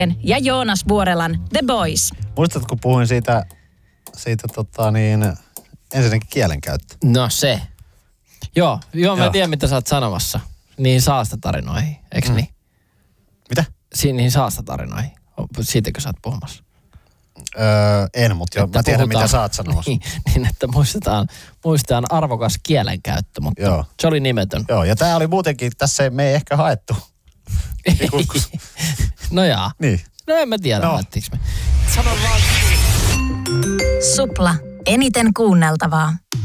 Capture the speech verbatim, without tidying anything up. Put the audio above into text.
ja Joonas Vuorelan The Boys. Muistatko, kun puhuin siitä, siitä tota niin, ensinnäkin kielenkäyttö? No se. Joo, joo, mä Joo. tiedän, mitä sä oot sanomassa. Niihin saastatarinoihin, eikö mm. niin? Mitä? Si- niihin saastatarinoihin. Siitäkö sä oot puhumassa? Öö, en, mutta jo, mä tiedän, mitä sä oot sanomassa. Niin, niin, että muistetaan, muistetaan arvokas kielenkäyttö, mutta Joo. se oli nimetön. Joo, ja tää oli muutenkin, tässä ei, me ei ehkä haettu. No jaa. Niin. No en mä tiedä, No. haettiinko me. Sano vaan. Supla. Eniten kuunneltavaa.